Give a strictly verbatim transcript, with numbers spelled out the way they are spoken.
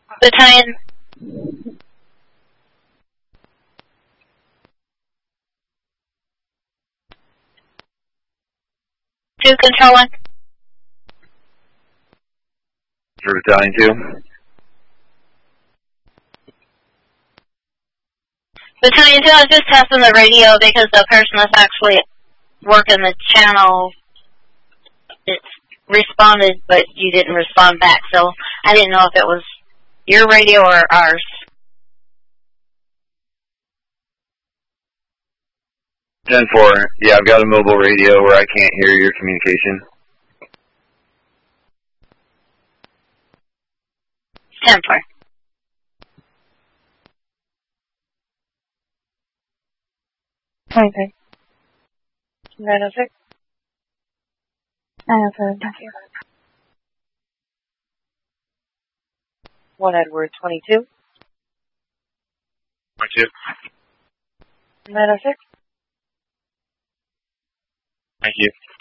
Battalion. Two, control one. For Battalion two. Battalion two, I was just testing the radio because the person that's actually working the channel, it responded, but you didn't respond back, so I didn't know if it was your radio or ours. ten four, yeah, I've got a mobile radio where I can't hear your communication. ten four. twenty-three. nine oh six. nine oh seven, thank you. one Edward, twenty-two. twenty-two. nine oh six. Thank you.